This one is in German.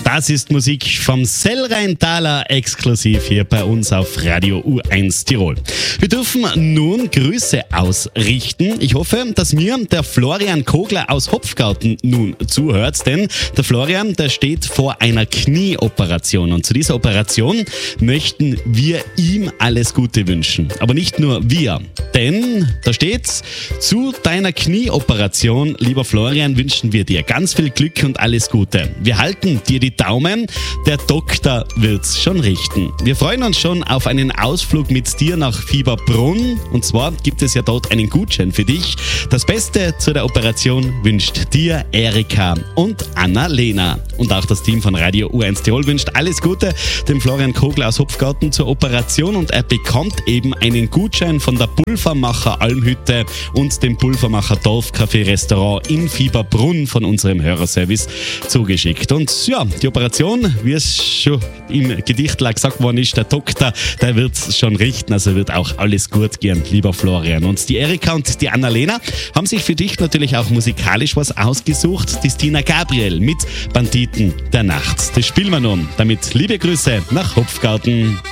Das ist Musik vom Sellrheintaler exklusiv hier bei uns auf Radio U1 Tirol. Wir dürfen nun Grüße ausrichten. Ich hoffe, dass mir der Florian Kogler aus Hopfgarten nun zuhört, denn der Florian, der steht vor einer Knieoperation und zu dieser Operation möchten wir ihm alles Gute wünschen. Aber nicht nur wir, denn da steht's: Zu deiner Knieoperation, lieber Florian, wünschen wir dir ganz viel Glück und alles Gute. Wir halten dir die Daumen, der Doktor wird's schon richten. Wir freuen uns schon auf einen Ausflug mit dir nach Fieberbrunn, und zwar gibt es ja dort einen Gutschein für dich. Das Beste zu der Operation wünscht dir Erika und Anna-Lena. Und auch das Team von Radio U1 Tirol wünscht alles Gute dem Florian Kogler aus Hopfgarten zur Operation, und er bekommt eben einen Gutschein von der Pulvermacher Almhütte und dem Pulvermacher Dorfcafé Restaurant in Fieberbrunn von unserem Hörerservice zugeschickt. Und ja, die Operation, wie es schon im Gedicht gesagt worden ist, der Doktor, der wird es schon richten, also wird auch alles gut gehen, lieber Florian. Und die Erika und die Anna-Lena haben sich für dich natürlich auch musikalisch was ausgesucht. Die Stina Gabriel mit Banditen der Nacht. Das spielen wir nun. Damit liebe Grüße nach Hopfgarten.